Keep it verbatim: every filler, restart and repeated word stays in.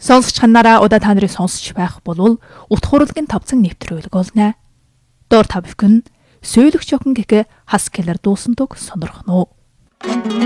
Сонсогч ханараа удаа та нарыг сонсч байх болвол утга хурлын тавцан нэвтрүүлэг олно. Дор тавьх нь сөйлөгч охин гэх Хаскелэр дуусан туг сонирхно уу?